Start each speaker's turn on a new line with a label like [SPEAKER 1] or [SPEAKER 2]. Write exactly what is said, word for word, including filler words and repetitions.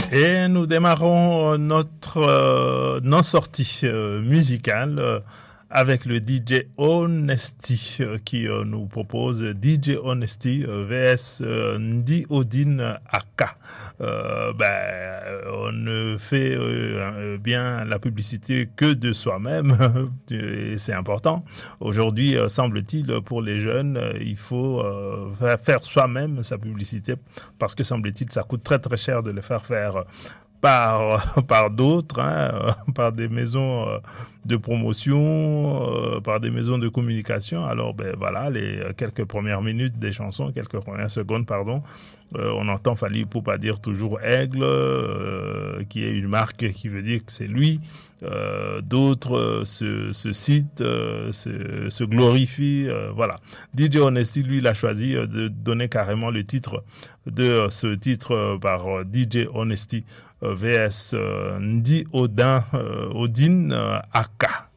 [SPEAKER 1] Et nous démarrons notre euh, non-sortie euh, musicale euh, avec le D J Honesty euh, qui euh, nous propose D J Honesty euh, V S euh, Ndi Odin Aka. Euh, ben, on ne fait euh, bien la publicité que de soi-même et c'est important. Aujourd'hui, euh, semble-t-il, pour les jeunes, euh, il faut euh, faire soi-même sa publicité parce que semble-t-il, ça coûte très très cher de le faire faire par, par d'autres, hein, par des maisons de promotion, euh, par des maisons de communication. Alors, ben voilà, les quelques premières minutes des chansons, quelques premières secondes, pardon, euh, on entend Fally Ipupa dire toujours Aigle, euh, qui est une marque qui veut dire que c'est lui. Euh, d'autres euh, se, se citent, euh, se, se glorifient, euh, voilà. D J Honesty, lui, il a choisi euh, de donner carrément le titre de euh, ce titre euh, par euh, D J Honesty euh, V S euh, Ndi Odin, euh, Odin euh, Aka.